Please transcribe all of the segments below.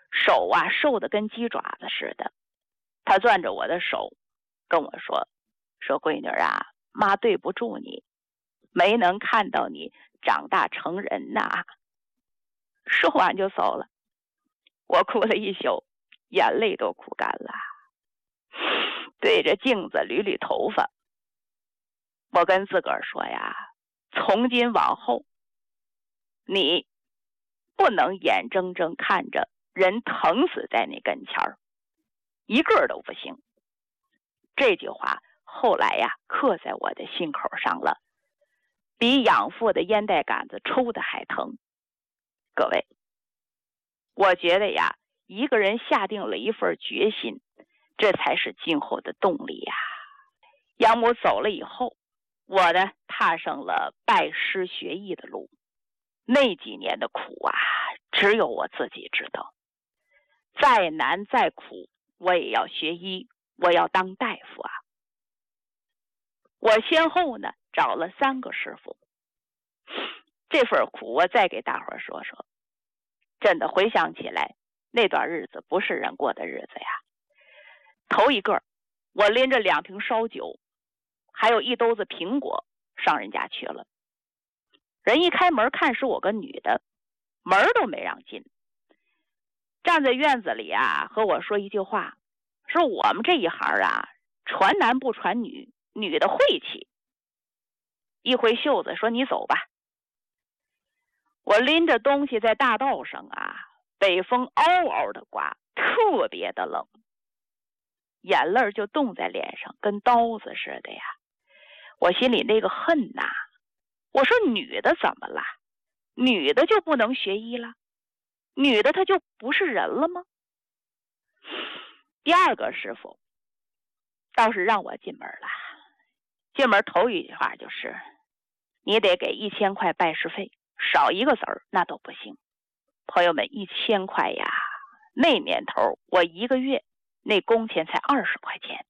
手啊瘦得跟鸡爪子似的。他攥着我的手跟我说闺女啊，妈对不住你，没能看到你长大成人呐。说完就走了。我哭了一宿，眼泪都哭干了。对着镜子捋捋头发，我跟自个儿说呀，从今往后你不能眼睁睁看着人疼死在你跟前儿，一个都不行。这句话后来呀刻在我的心口上了，比养父的烟袋杆子抽的还疼。各位，我觉得呀，一个人下定了一份决心，这才是今后的动力呀。养母走了以后，我呢踏上了拜师学艺的路。那几年的苦啊，只有我自己知道。再难再苦，我也要学医，我要当大夫啊。我先后呢找了3个师傅。这份苦我再给大伙儿说说，真的回想起来，那段日子不是人过的日子呀。头一个，我拎着2瓶烧酒，还有1兜子苹果上人家去了。人一开门看是我个女的，门都没让进，站在院子里啊，和我说一句话，说我们这一行啊，传男不传女，女的晦气。一挥袖子说你走吧。我拎着东西在大道上啊，北风嗷嗷的刮，特别的冷，眼泪就冻在脸上，跟刀子似的呀。我心里那个恨呐，我说女的怎么了？女的就不能学医了？女的她就不是人了吗？第2个师傅倒是让我进门了。进门头一句话就是，你得给1000块拜师费，少一个子儿那都不行。朋友们，1000块呀，那年头我1个月那工钱才20块钱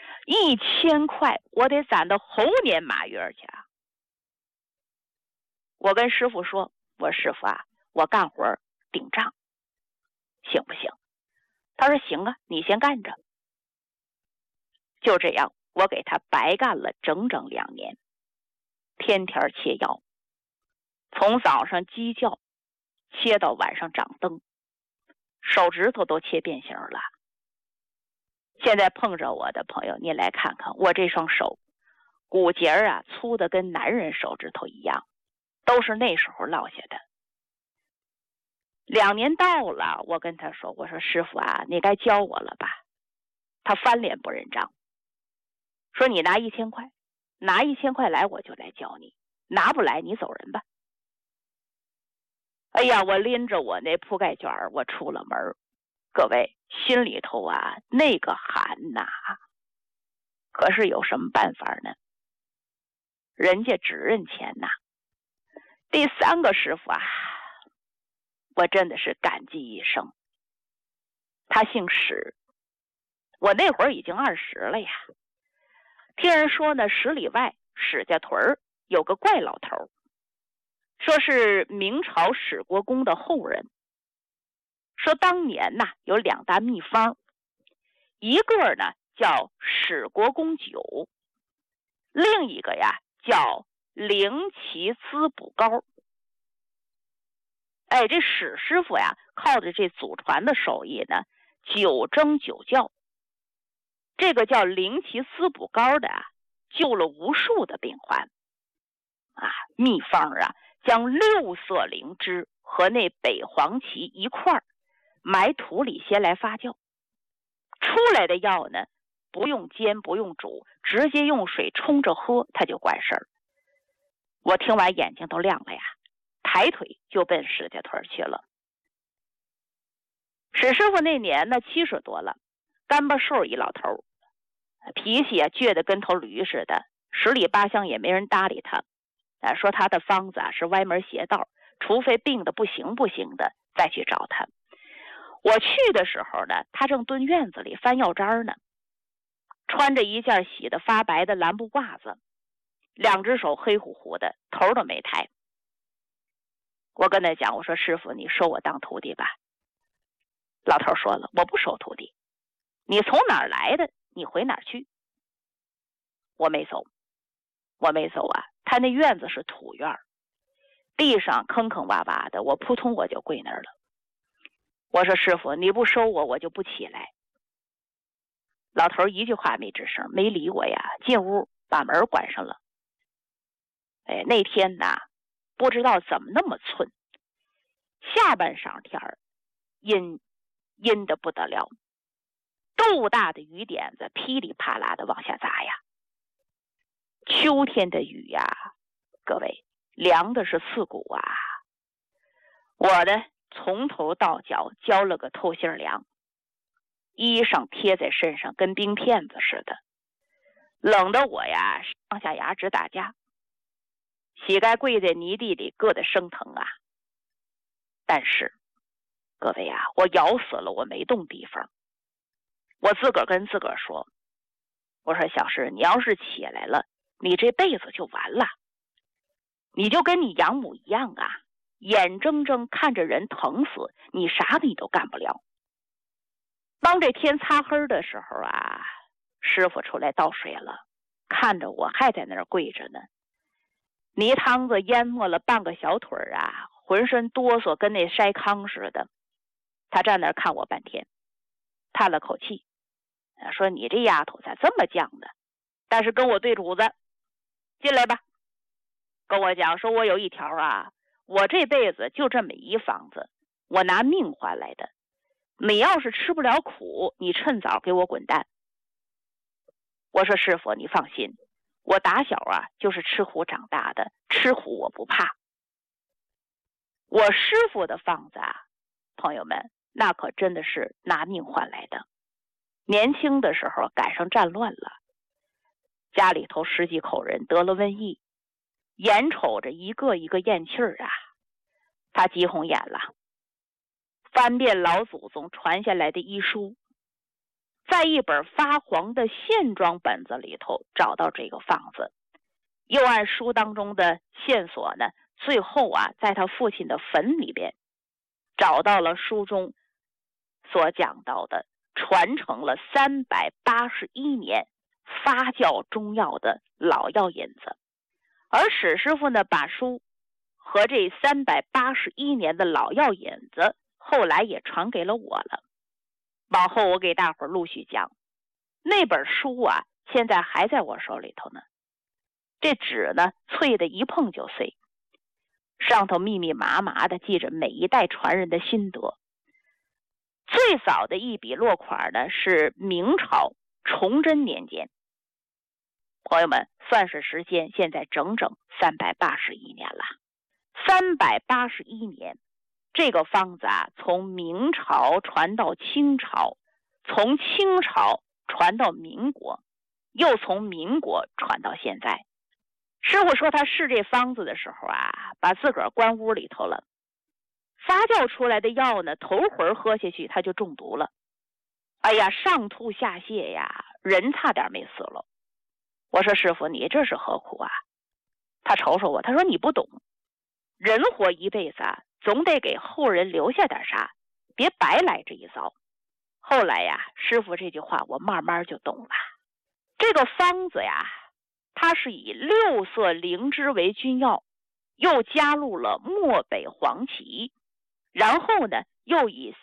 ，1000块我得攒到猴年马月去啊。我跟师傅说，我师傅啊，我干活顶账行不行？他说行啊，你先干着。就这样，我给他白干了整整2年，天天切药，从早上鸡叫切到晚上长灯，手指头都切变形了。现在碰着我的朋友，您来看看我这双手，骨节啊粗的跟男人手指头一样，都是那时候落下的。2年到了，我跟他说，我说师傅啊，你该教我了吧？他翻脸不认账，说你拿1000块，拿1000块来我就来教你，拿不来你走人吧。哎呀，我拎着我那铺盖卷我出了门。各位，心里头啊那个寒呐，可是有什么办法呢？人家只认钱呐。第3个师傅啊，我真的是感激一生。他姓史，我那会儿已经20了呀。听人说呢，10里外史家屯有个怪老头，说是明朝史国公的后人。说当年呐有2大秘方，一个呢叫史国公酒，另一个呀叫灵奇滋补膏。哎，这史师傅呀靠着这祖传的手艺呢，9蒸9教。这个叫灵奇滋补膏的啊，救了无数的病患啊。秘方啊，将6色灵芝和那北黄芪一块儿埋土里先来发酵，出来的药呢不用煎不用煮，直接用水冲着喝，它就管事儿。我听完眼睛都亮了呀，抬腿就奔史家屯去了。史师傅那年呢70多了，干巴瘦一老头，脾气啊倔得跟头驴似的，10里8乡也没人搭理他。说他的方子啊是歪门邪道，除非病得不行的再去找他。我去的时候呢，他正蹲院子里翻药渣呢，穿着一件洗得发白的蓝布褂子，2只手黑乎乎的，头都没抬。我跟他讲，我说师傅，你收我当徒弟吧。 老头说了，我不收徒弟，你从哪儿来的，你回哪儿去。我没走啊，他那院子是土院，地上坑坑洼洼的，我扑通我就跪那儿了。我说师傅，你不收我，我就不起来。老头一句话没吱声，没理我呀，进屋把门关上了。那天呐，不知道怎么那么寸，下半晌天阴的不得了，豆大的雨点子噼里啪啦的往下砸呀。秋天的雨呀，各位，凉的是刺骨啊。我的从头到脚浇了个透心凉，衣裳贴在身上跟冰片子似的，冷得我呀上下牙直打架，膝盖跪在泥地里硌得生疼啊。但是各位啊，我咬死了我没动地方。我自个儿跟自个儿说，我说小师，你要是起来了，你这辈子就完了，你就跟你养母一样啊，眼睁睁看着人疼死，你啥你都干不了。当这天擦黑的时候啊，师傅出来倒水了，看着我还在那儿跪着呢，泥汤子淹没了半个小腿啊，浑身哆嗦跟那筛糠似的。他站那儿看我半天，叹了口气，说你这丫头咋这么犟呢？但是跟我对主子，进来吧。跟我讲说，我有一条啊，我这辈子就这么一房子，我拿命换来的，你要是吃不了苦，你趁早给我滚蛋。我说师傅你放心，我打小啊就是吃苦长大的，吃苦我不怕。我师傅的房子啊，朋友们，那可真的是拿命换来的。年轻的时候赶上战乱了，家里头10几口人得了瘟疫，眼瞅着一个一个咽气儿啊，他急红眼了，翻遍老祖宗传下来的医书，在一本发黄的线装本子里头找到这个房子，又按书当中的线索呢，最后啊在他父亲的坟里边找到了书中所讲到的传承了381年发酵中药的老药引子。而史师傅呢，把书和这381年的老药引子后来也传给了我了。往后我给大伙儿陆续讲，那本书啊现在还在我手里头呢，这纸呢脆的一碰就碎，上头密密麻麻的记着每一代传人的心得。最早的一笔落款呢是明朝崇祯年间，朋友们算是时间，现在整整381年了。381年，这个方子啊，从明朝传到清朝，从清朝传到民国，又从民国传到现在。师傅说他试这方子的时候啊，把自个儿关屋里头了，发酵出来的药呢，头回喝下去他就中毒了。哎呀，上吐下泻呀，人差点没死了。我说师傅你这是何苦啊？他瞅瞅我，他说你不懂，人活一辈子啊，总得给后人留下点啥，别白来这一遭。后来呀，师傅这句话我慢慢就懂了。这个方子呀，它是以6色灵芝为君药，又加入了漠北黄芪，然后呢又以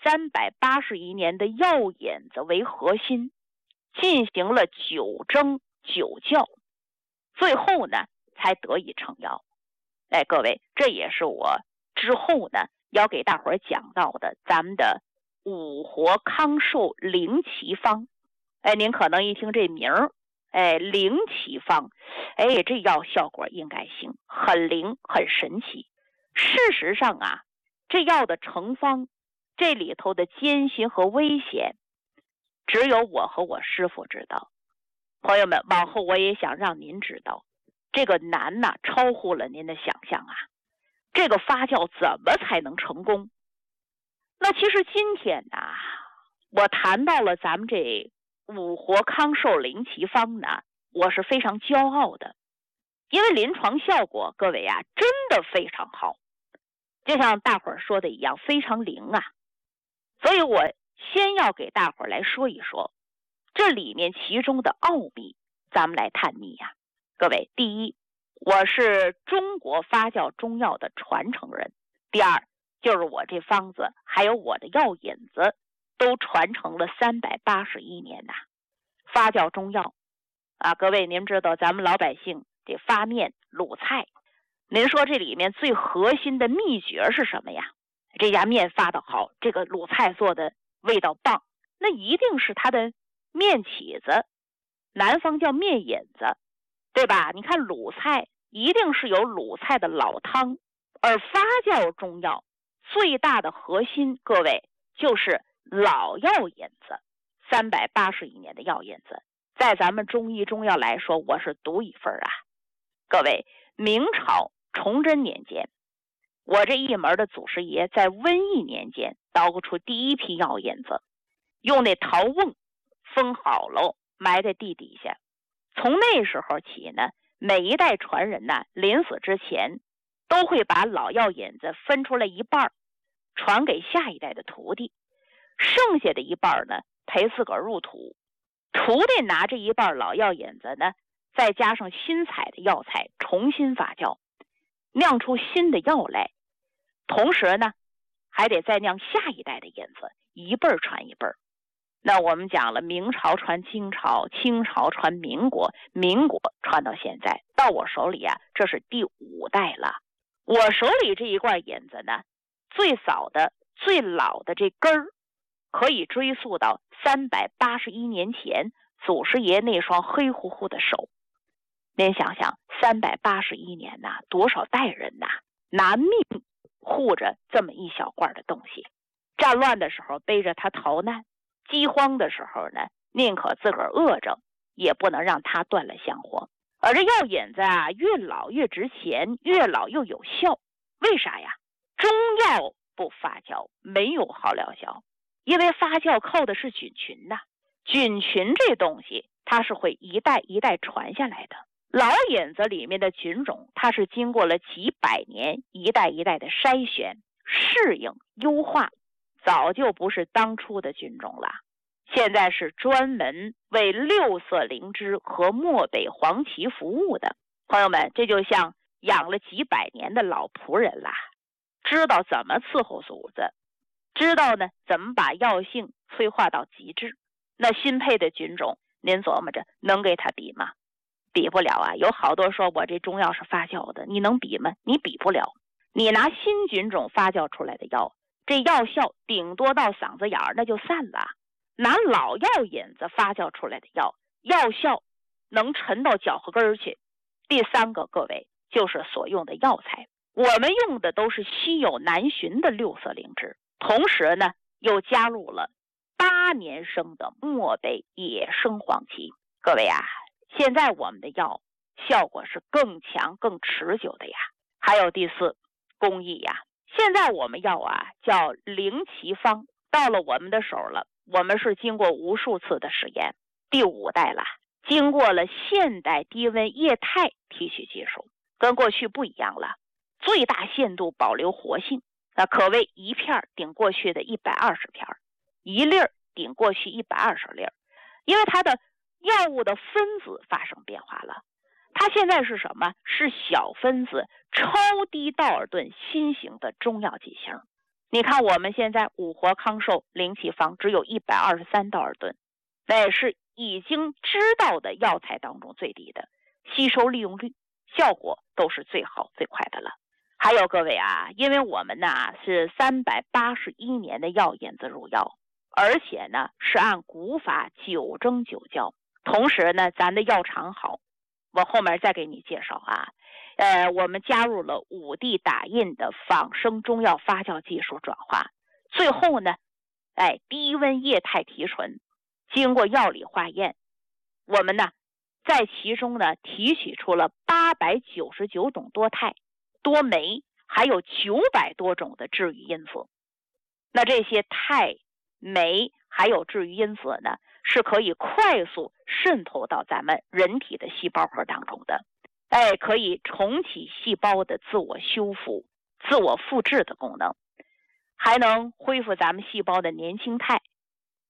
381年的药引子为核心，进行了9蒸9校，最后呢才得以成药。各位，这也是我之后呢要给大伙儿讲到的咱们的五活康寿灵奇方。您可能一听这名儿，灵奇方，这药效果应该行，很灵很神奇。事实上啊，这药的成方，这里头的艰辛和危险，只有我和我师傅知道。朋友们，往后我也想让您知道，这个难呐，超乎了您的想象啊！这个发酵怎么才能成功？那其实今天呢，我谈到了咱们这五活康寿灵奇方呢，我是非常骄傲的，因为临床效果，各位啊，真的非常好，就像大伙儿说的一样，非常灵啊。所以我先要给大伙儿来说一说这里面其中的奥秘，咱们来探秘呀。各位，第一，我是中国发酵中药的传承人；第二，就是我这方子还有我的药引子都传承了381年呐。发酵中药啊，各位您知道咱们老百姓得发面卤菜，您说这里面最核心的秘诀是什么呀？这家面发得好，这个卤菜做的味道棒，那一定是它的面起子，南方叫面引子，对吧？你看卤菜一定是有卤菜的老汤，而发酵中药最大的核心，各位就是老药引子，381年的药引子，在咱们中医中药来说，我是独一份啊。各位，明朝崇祯年间，我这一门的祖师爷在瘟疫年间捣鼓出第一批药引子，用那陶瓮封好了，埋在地底下。从那时候起呢，每一代传人呢，临死之前都会把老药引子分出来一半，传给下一代的徒弟，剩下的一半呢，陪自个儿入土。徒弟拿这一半老药引子呢，再加上新采的药材，重新发酵，酿出新的药来。同时呢，还得再酿下一代的引子，一辈儿传一辈儿。那我们讲了，明朝传清朝，清朝传民国，民国传到现在，到我手里啊，这是第5代了。我手里这一罐引子呢，最早的最老的这根儿可以追溯到381年前祖师爷那双黑乎乎的手。您想想，381年呐，多少代人呐，拿命护着这么一小罐的东西。战乱的时候背着它逃难，饥荒的时候呢，宁可自个儿饿着，也不能让它断了香火。而这药引子啊，越老越值钱，越老又有效。为啥呀？中药不发酵没有好疗效，因为发酵靠的是菌群呐。菌群这东西它是会一代一代传下来的。老引子里面的菌种，它是经过了几百年一代一代的筛选、适应、优化，早就不是当初的菌种了。现在是专门为六色灵芝和漠北黄芪服务的。朋友们，这就像养了几百年的老仆人啦，知道怎么伺候主子，知道呢怎么把药性催化到极致。那新配的菌种，您琢磨着能给他比吗？比不了啊！有好多说我这中药是发酵的，你能比吗？你比不了。你拿新菌种发酵出来的药，这药效顶多到嗓子眼儿，那就散了。拿老药引子发酵出来的药，药效能沉到脚后跟儿去。第三个，各位就是所用的药材，我们用的都是稀有难寻的六色灵芝，同时呢又加入了8年生的漠北野生黄芪。各位啊，现在我们的药效果是更强更持久的呀。还有第4，工艺呀。现在我们药啊叫灵奇方，到了我们的手了，我们是经过无数次的实验，第5代了，经过了现代低温液态提取技术，跟过去不一样了，最大限度保留活性，可谓一片顶过去的120片，一粒顶过去120粒，因为它的药物的分子发生变化了。它现在是什么？是小分子超低道尔顿新型的中药剂型。你看我们现在五活康寿灵奇方只有123道尔顿，那也是已经知道的药材当中最低的，吸收利用率效果都是最好最快的了。还有各位啊，因为我们呢是381年的药引子入药，而且呢是按古法9蒸9教，同时呢咱的药厂好，我后面再给你介绍啊。我们加入了5D 打印的仿生中药发酵技术转化，最后呢低温液态提纯，经过药理化验，我们呢在其中呢提取出了899种多肽多酶，还有900多种的治愈因子。那这些肽酶还有治愈因子呢，是可以快速渗透到咱们人体的细胞核当中的，可以重启细胞的自我修复、自我复制的功能，还能恢复咱们细胞的年轻态，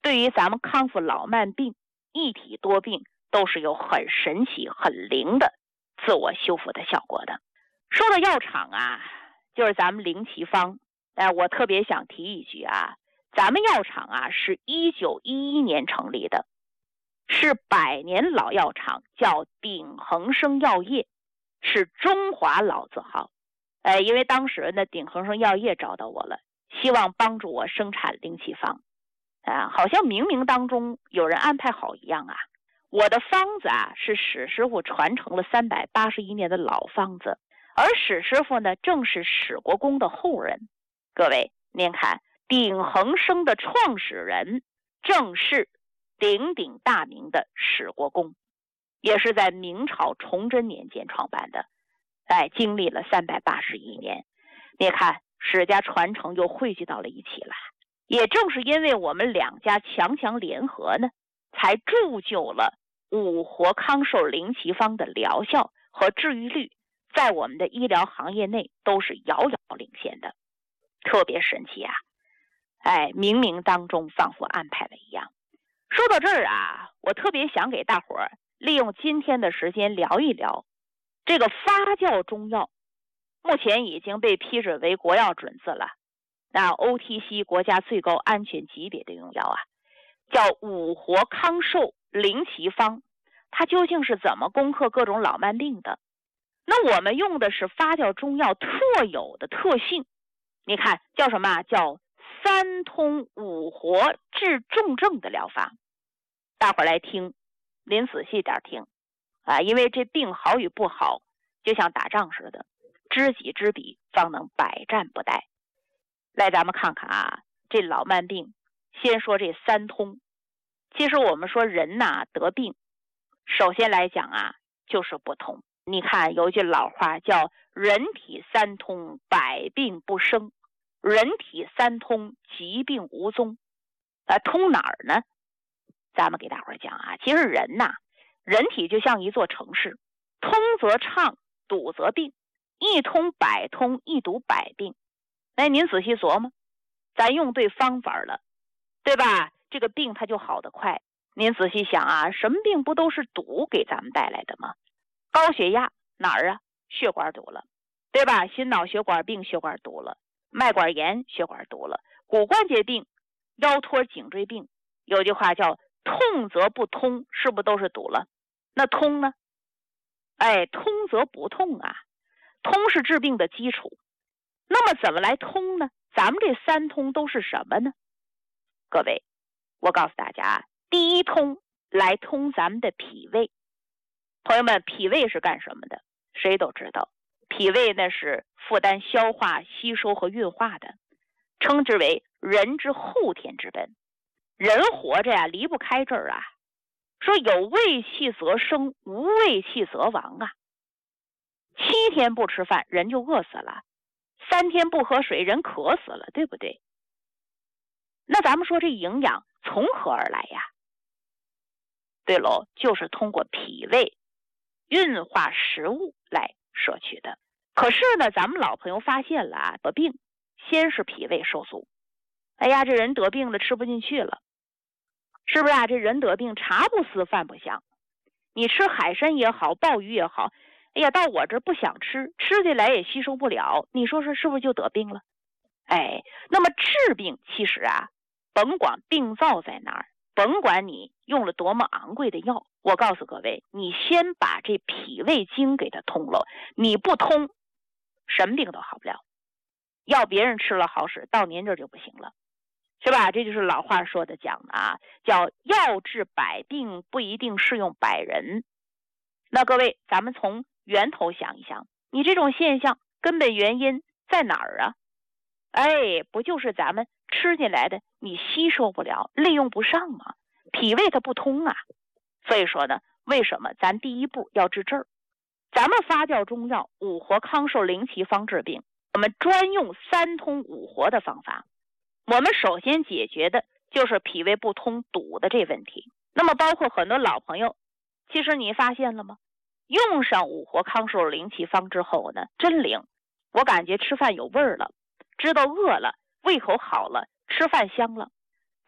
对于咱们康复老慢病、一体多病都是有很神奇、很灵的自我修复的效果的。说到药厂啊，就是咱们灵奇方。我特别想提一句啊，咱们药厂啊是1911年成立的，是100年老药厂，叫鼎恒生药业，是中华老字号。因为当时呢，鼎恒生药业找到我了，希望帮助我生产灵奇方。好像冥冥当中有人安排好一样啊。我的方子啊是史师傅传承了381年的老方子，而史师傅呢正是史国公的后人。各位，您看，鼎恒生的创始人正是鼎鼎大名的史国公，也是在明朝崇祯年间创办的。经历了381年，你看史家传承又汇聚到了一起来。也正是因为我们两家强强联合呢，才铸就了五活康寿灵奇方的疗效和治愈率，在我们的医疗行业内都是遥遥领先的，特别神奇啊！冥冥当中仿佛安排了一样。说到这儿啊，我特别想给大伙儿利用今天的时间聊一聊这个发酵中药，目前已经被批准为国药准字了。那 OTC 国家最高安全级别的用药啊，叫五活康寿灵奇方，它究竟是怎么攻克各种老慢病的？那我们用的是发酵中药特有的特性，你看叫什么？叫3通5活治重症的疗法。大伙儿来听，您仔细点听啊，因为这病好与不好，就像打仗似的，知己知彼，方能百战不殆。来，咱们看看啊，这老慢病，先说这3通。其实我们说人呐得病，首先来讲啊，就是不通。你看有一句老话叫人体3通，百病不生；人体3通，疾病无踪。通哪儿呢？咱们给大伙儿讲啊，其实人呐，人体就像一座城市，通则畅，堵则病，一通百通，一堵百病。您仔细琢磨，咱用对方法了，对吧？这个病它就好得快。您仔细想啊，什么病不都是堵给咱们带来的吗？高血压哪儿啊？血管堵了，对吧？心脑血管病血管堵了，脉管炎血管堵了，骨关节病、腰托颈椎病，有句话叫痛则不通，是不是都是堵了？那通呢？通则不痛啊，通是治病的基础。那么怎么来通呢？咱们这3通都是什么呢？各位，我告诉大家，第一通来通咱们的脾胃。朋友们，脾胃是干什么的？谁都知道，脾胃呢是负担消化、吸收和运化的，称之为人之后天之本。人活着呀，离不开这儿啊。说有胃气则生，无胃气则亡啊。7天不吃饭，人就饿死了。3天不喝水，人渴死了，对不对？那咱们说这营养从何而来呀？对喽，就是通过脾胃运化食物来摄取的。可是呢，咱们老朋友发现了啊，得病先是脾胃受阻。这人得病了，吃不进去了，是不是啊？这人得病，茶不思饭不想，你吃海参也好，鲍鱼也好，到我这不想吃，吃进来也吸收不了，你说说是不是就得病了？那么治病其实啊，甭管病灶在哪儿，甭管你用了多么昂贵的药，我告诉各位，你先把这脾胃经给它通了，你不通，什么病都好不了。药别人吃了好使，到您这就不行了，是吧？这就是老话说的讲的啊，叫药治百病，不一定适用百人。那各位，咱们从源头想一想，你这种现象根本原因在哪儿啊？不就是咱们吃进来的你吸收不了，利用不上吗？脾胃它不通啊。所以说呢，为什么咱第一步要治这儿？咱们发酵中药五活康寿灵奇方治病，我们专用3通5活的方法。我们首先解决的就是脾胃不通堵的这问题。那么包括很多老朋友，其实你发现了吗？用上五活康寿灵奇方之后呢，真灵，我感觉吃饭有味儿了，知道饿了，胃口好了，吃饭香了。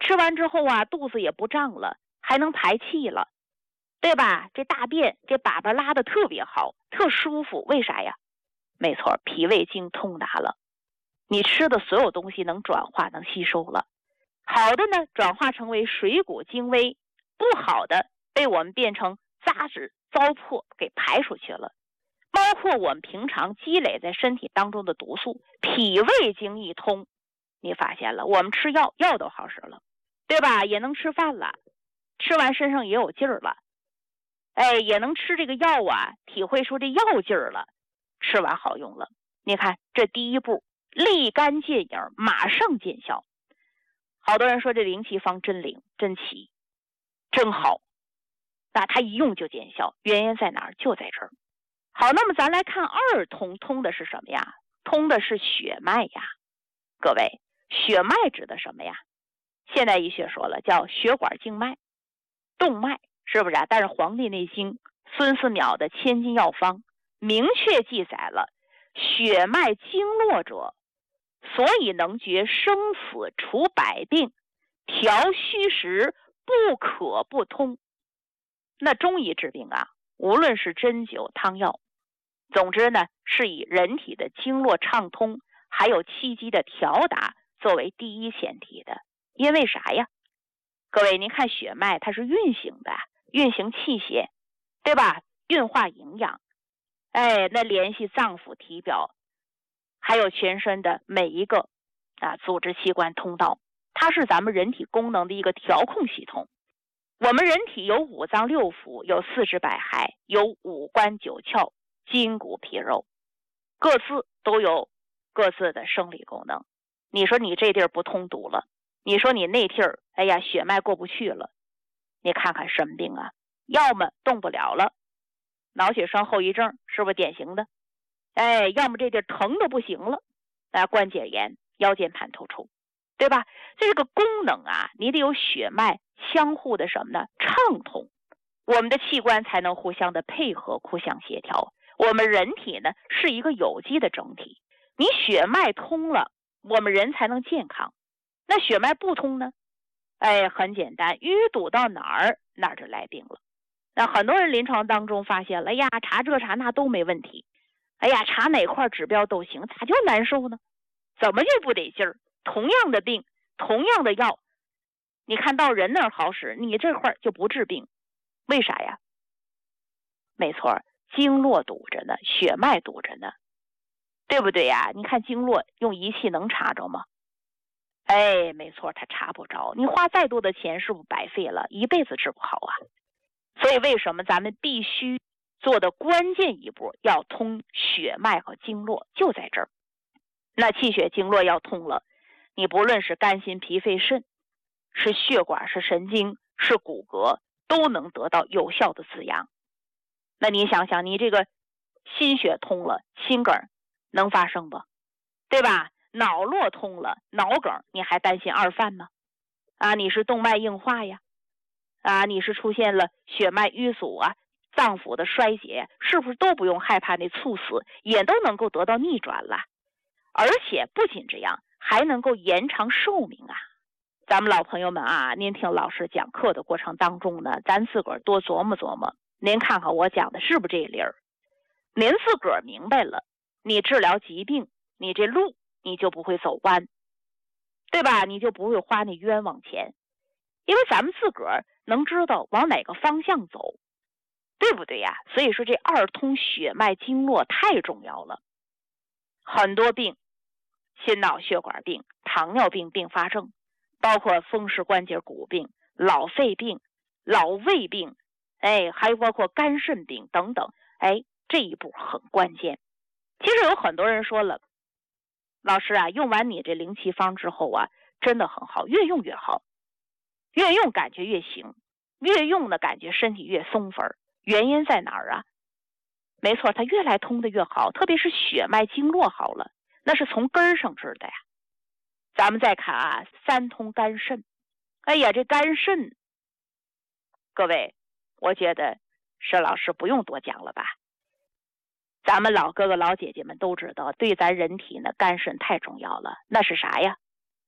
吃完之后啊，肚子也不胀了，还能排气了，对吧？这大便这粑粑拉的特别好，特舒服，为啥呀？没错，脾胃经通达了，你吃的所有东西能转化能吸收了，好的呢转化成为水谷精微，不好的被我们变成杂质糟粕给排出去了。包括我们平常积累在身体当中的毒素，脾胃经一通，你发现了，我们吃药都好使了，对吧？也能吃饭了，吃完身上也有劲儿了，也能吃这个药啊，体会出这药劲儿了，吃完好用了。你看这第一步立竿见影，马上见效。好多人说这灵气方真灵真奇真好，那它一用就见效，原因在哪儿？就在这儿。好，那么咱来看二通，通的是什么呀？通的是血脉呀。各位，血脉指的什么呀？现代医学说了，叫血管静脉、动脉，是不是啊？但是《黄帝内经》孙思邈的千金药方明确记载了，血脉经络者，所以能决生死，除百病，调虚实，不可不通。那中医治病啊，无论是针灸、汤药，总之呢，是以人体的经络畅通，还有气机的调达作为第一前提的。因为啥呀？各位，您看血脉它是运行的，运行气血，对吧？运化营养，那联系脏腑体表，还有全身的每一个组织器官通道，它是咱们人体功能的一个调控系统。我们人体有五脏六腑，有四肢百骸，有五官九窍，筋骨皮肉，各自都有各自的生理功能。你说你这地儿不通堵了，你说你那地儿血脉过不去了，你看看什么病啊？要么动不了了，脑血栓后遗症是不是典型的？要么这地儿疼的不行了，关节炎、腰间盘突出，对吧？这个功能啊，你得有血脉相互的什么呢？畅通，我们的器官才能互相的配合，互相协调。我们人体呢是一个有机的整体，你血脉通了，我们人才能健康。那血脉不通呢？很简单，淤堵到哪儿就来病了。那很多人临床当中发现了，查这查那都没问题，查哪块指标都行，咋就难受呢？怎么就不得劲儿？同样的病，同样的药，你看到人那儿好使，你这块就不治病，为啥呀？没错，经络堵着呢，血脉堵着呢，对不对呀？你看经络用仪器能查着吗？没错，他查不着，你花再多的钱是不是白费了？一辈子治不好啊。所以为什么咱们必须做的关键一步要通血脉和经络，就在这儿。那气血经络要通了，你不论是肝心脾肺肾，是血管是神经是骨骼，都能得到有效的滋养。那你想想，你这个心血通了，心梗能发生不？对吧？脑络通了，脑梗你还担心二犯吗？你是动脉硬化呀，你是出现了血脉淤阻啊，脏腑的衰竭，是不是都不用害怕那猝死，也都能够得到逆转了？而且不仅这样，还能够延长寿命啊！咱们老朋友们您听老师讲课的过程当中呢，咱自个儿多琢磨琢磨，您看看我讲的是不是这理儿？您自个儿明白了，你治疗疾病，你这路你就不会走弯，对吧？你就不会花那冤枉钱，因为咱们自个儿能知道往哪个方向走，对不对呀？所以说这二通血脉经络太重要了。很多病，心脑血管病、糖尿病并发症，包括风湿关节骨病、老肺病、老胃病，还有包括肝肾病等等，这一步很关键。其实有很多人说了，老师用完你这灵气方之后真的很好，越用越好，越用感觉越行，越用的感觉身体越松弛。原因在哪儿啊？没错，它越来通的越好，特别是血脉经络好了，那是从根儿上治的呀。咱们再看三通肝肾，这肝肾，各位，我觉得佘老师不用多讲了吧？咱们老哥哥老姐姐们都知道，对咱人体呢，肝肾太重要了。那是啥呀？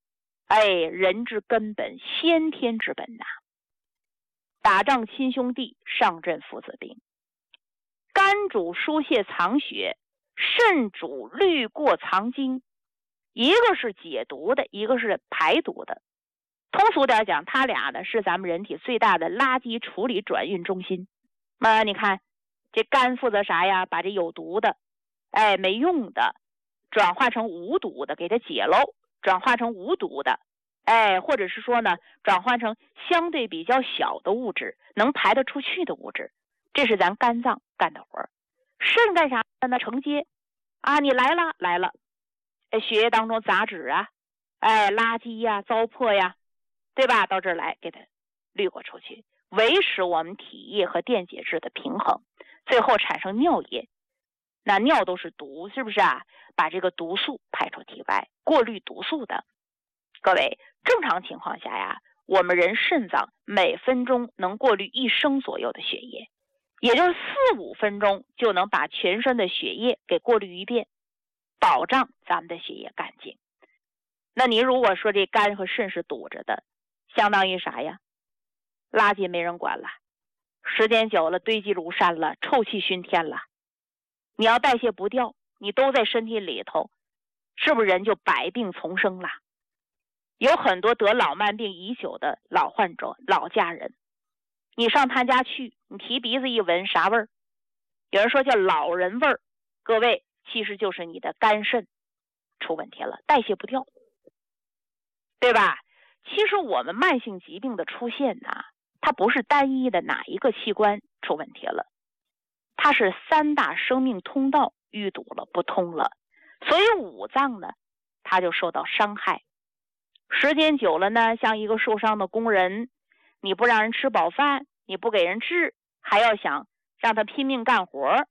人之根本，先天之本呐。打仗亲兄弟，上阵父子兵。肝主疏泄藏血，肾主滤过藏精。一个是解毒的，一个是排毒的。通俗点讲，它俩呢是咱们人体最大的垃圾处理转运中心。你看，这肝负责啥呀？把这有毒的，没用的，转化成无毒的，给它解喽，转化成无毒的，或者是说呢，转化成相对比较小的物质，能排得出去的物质。这是咱肝脏干的活。肾干啥呢？承接啊，你来了，血液当中杂质啊，垃圾呀、糟粕呀，对吧？到这儿来给它滤过出去，维持我们体液和电解质的平衡，最后产生尿液。那尿都是毒，是不是啊？把这个毒素排出体外，过滤毒素的。各位，正常情况下呀，我们人肾脏每分钟能过滤1升左右的血液，也就是4-5分钟就能把全身的血液给过滤一遍，保障咱们的血液干净。那你如果说这肝和肾是堵着的，相当于啥呀？垃圾没人管了，时间久了堆积如山了，臭气熏天了。你要代谢不掉，你都在身体里头，是不是人就百病丛生了？有很多得老慢病已久的老患者、老家人，你上他家去，你提鼻子一闻，啥味儿？有人说叫老人味儿，各位，其实就是你的肝肾出问题了，代谢不掉，对吧？其实我们慢性疾病的出现呢，它不是单一的哪一个器官出问题了，它是3大生命通道淤堵了，不通了，所以五脏呢，它就受到伤害。时间久了呢，像一个受伤的工人，你不让人吃饱饭，你不给人治，还要想让他拼命干活，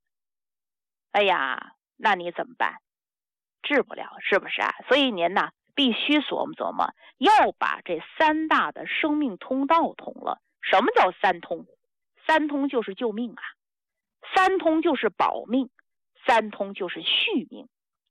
那你怎么办？治不了，是不是啊？所以您呢，必须琢磨琢磨，要把这3大的生命通道通了。什么叫3通？3通就是救命啊，3通就是保命，3通就是续命。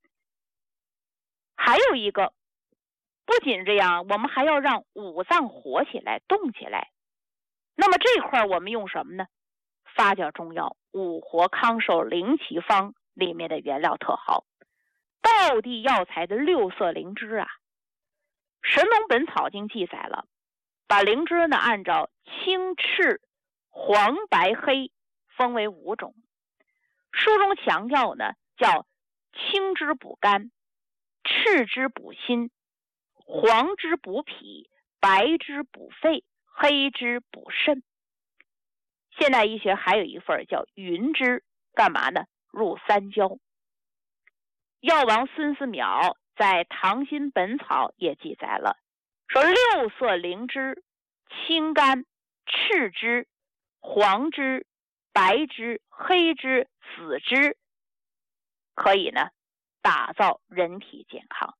还有一个，不仅这样，我们还要让五脏活起来、动起来。那么这块我们用什么呢？发酵中药五活康寿灵奇方里面的原料特好，道地药材的6色灵芝啊。神农本草经记载了，把灵芝呢按照青、赤、黄、白、黑分为5种。书中强调呢，叫青汁补肝，赤汁补心，黄汁补脾，白汁补肺，黑汁补肾。现代医学还有一份叫云芝，干嘛呢？入3焦。药王孙思邈在《唐新本草》也记载了，说6色灵芝，青肝、赤汁、黄汁、白汁、黑汁、紫汁，可以呢打造人体健康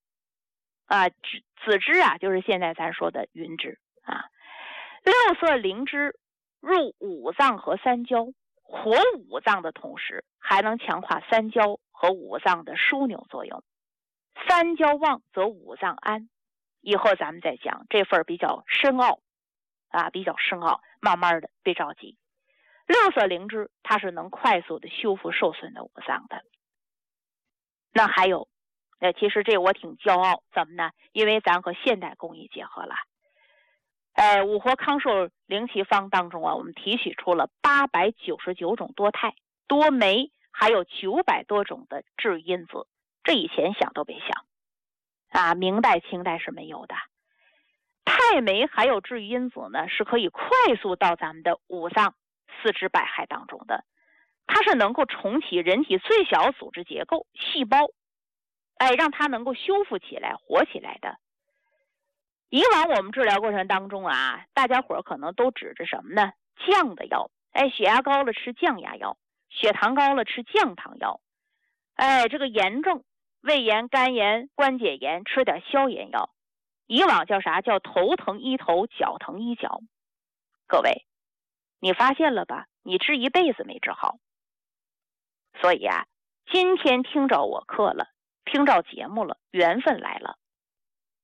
紫汁啊，就是现在咱说的云芝啊。6色灵芝入五脏和3焦，活五脏的同时，还能强化3焦和五脏的枢纽作用。3焦旺则五脏安。以后咱们再讲，这份比较深奥比较深奥，慢慢的，别着急。6色灵芝它是能快速的修复受损的五脏的。那还有其实这我挺骄傲，怎么呢？因为咱和现代工艺结合了。五活康寿灵奇方当中啊，我们提取出了899种多肽、多酶，还有900多种的治愈因子，这以前想都别想明代清代是没有的。肽酶还有治愈因子呢，是可以快速到咱们的五脏四肢百骸当中的，它是能够重启人体最小组织结构细胞，让它能够修复起来、活起来的。以往我们治疗过程当中大家伙可能都指着什么呢？降的药，血压高了吃降压药，血糖高了吃降糖药，这个炎症，胃炎、肝炎、关节炎吃点消炎药。以往叫啥？叫头疼医头，脚疼医脚。各位，你发现了吧？你治一辈子没治好。所以今天听着我课了，听着节目了，缘分来了。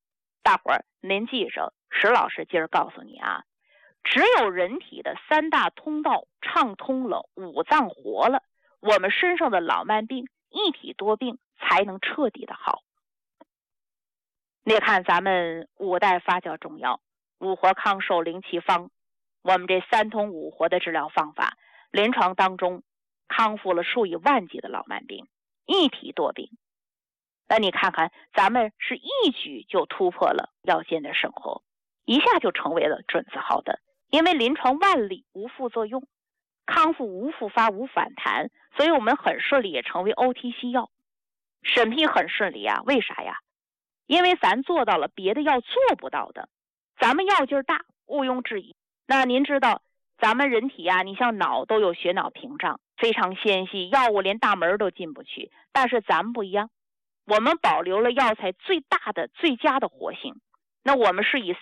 大伙儿您记着，石老师今儿告诉你啊，只有人体的3大通道畅通了，5脏活了，我们身上的老慢病一体多病才能彻底的好。你看咱们5代发酵中药五活康寿灵奇方，我们这3通5活的治疗方法，临床当中康复了数以万计的老慢病，一体多病。那你看看咱们是一举就突破了药监的生活，一下就成为了准字号的，因为临床万里无副作用，康复无复发无反弹，所以我们很顺利也成为 OTC 药，审批很顺利啊。为啥呀？因为咱做到了别的药做不到的，咱们药劲儿大，毋庸置疑。那您知道咱们人体啊，你像脑都有血脑屏障，非常纤细，药物连大门都进不去，但是咱们不一样，我们保留了药材最大的最佳的活性。那我们是以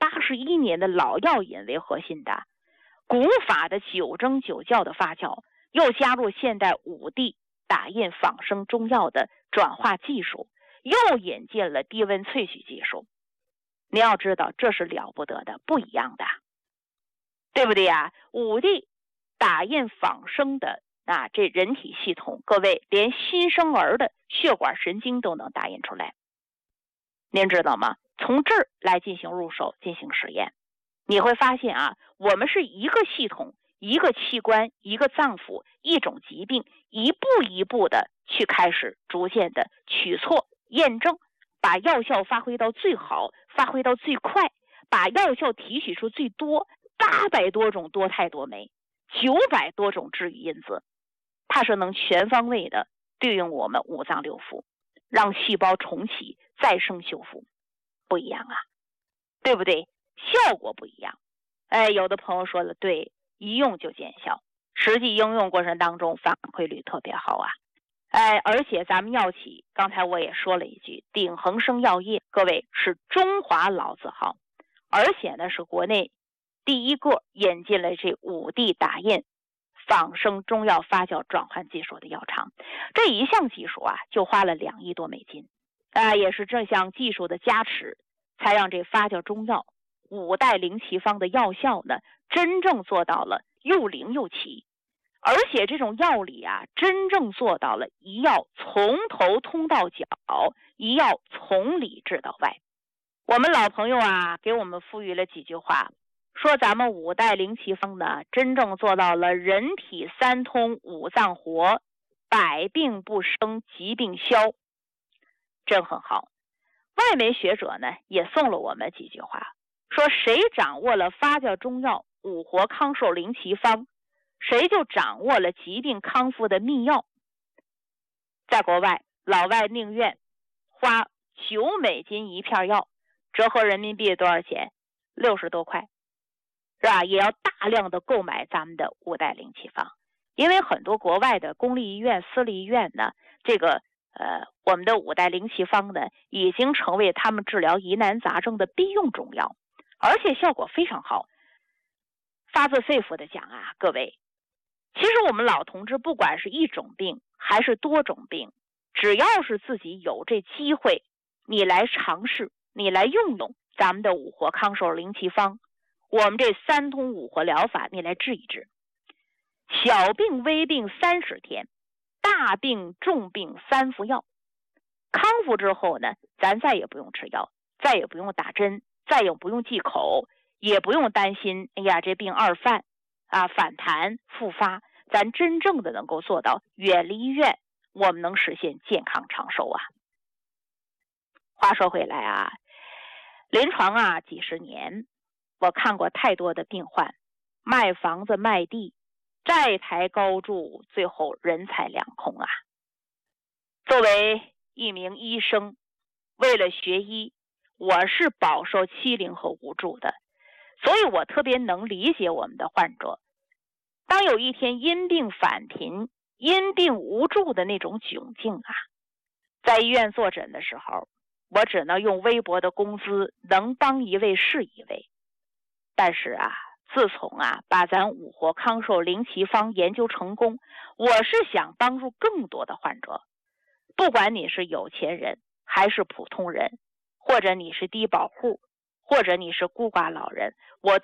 381年的老药引为核心的，古法的9蒸9酵的发酵，又加入现代5D 打印仿生中药的转化技术，又引进了低温萃取技术。你要知道这是了不得的，不一样的，对不对呀？5D 打印仿生的这人体系统，各位连新生儿的血管神经都能打印出来，您知道吗？从这儿来进行入手进行实验，你会发现啊，我们是一个系统一个器官一个脏腑一种疾病，一步一步的去开始逐渐的取错验证，把药效发挥到最好，发挥到最快，把药效提取出最多，800多种多肽多酶，900多种治愈因子，它是能全方位的对应我们5脏6腑，让细胞重启再生修复。不一样啊，对不对？效果不一样。有的朋友说了，对，一用就见效，实际应用过程当中反馈率特别好啊。而且咱们药企刚才我也说了一句，鼎恒生药业，各位是中华老字号，而且呢是国内第一个引进了这5D 打印仿生中药发酵转换技术的药厂。这一项技术啊就花了2亿多美金，也是这项技术的加持，才让这发酵中药5代灵奇方的药效呢真正做到了又灵又奇，而且这种药理啊真正做到了一药从头通到脚，一药从里治到外。我们老朋友啊给我们赋予了几句话，说咱们5代灵奇方呢真正做到了人体3通5脏活，百病不生疾病消，真很好。外媒学者呢也送了我们几句话，说谁掌握了发酵中药5活康寿灵奇方，谁就掌握了疾病康复的秘药。在国外，老外宁愿花9美金一片药，折合人民币多少钱？60多块，是吧？也要大量的购买咱们的5代灵奇方，因为很多国外的公立医院、私立医院呢，这个我们的5代灵奇方呢，已经成为他们治疗疑难杂症的必用中药，而且效果非常好。发自肺腑的讲啊，各位，其实我们老同志不管是一种病还是多种病，只要是自己有这机会，你来尝试，你来用咱们的5活康寿灵奇方，我们这3通5活疗法，你来治一治。小病微病30天，大病重病3服药，康复之后呢，咱再也不用吃药，再也不用打针，再也不用忌口，也不用担心这病二犯反弹复发，咱真正的能够做到远离医院，我们能实现健康长寿啊。话说回来啊，临床几十年，我看过太多的病患卖房子卖地，债台高筑，最后人财两空啊。作为一名医生，为了学医，我是饱受欺凌和无助的，所以我特别能理解我们的患者。当有一天因病返贫、因病无助的那种窘境啊，在医院坐诊的时候，我只能用微薄的工资，能帮一位是一位。但是自从把咱5活康寿灵奇方研究成功，我是想帮助更多的患者，不管你是有钱人还是普通人， 或者你是低保户，或者你是孤寡老人，我都